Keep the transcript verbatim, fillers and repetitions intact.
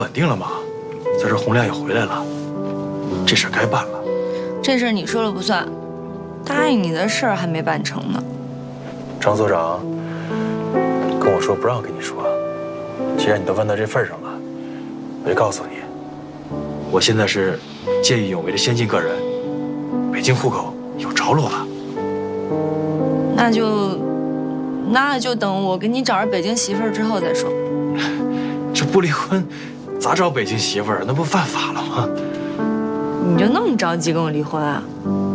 稳定了嘛，再说洪亮也回来了，这事该办了。 这事你说了不算，答应你的事儿还没办成呢。 张所长跟我说不让跟你说，既然你都问到这份上了，我就告诉你，我现在是见义勇为的先进个人，北京户口有着落了。 那就，那就等我给你找着北京媳妇儿之后再说。 这不离婚，咋找北京媳妇儿？那不犯法了吗？ 你就那么着急跟我离婚啊？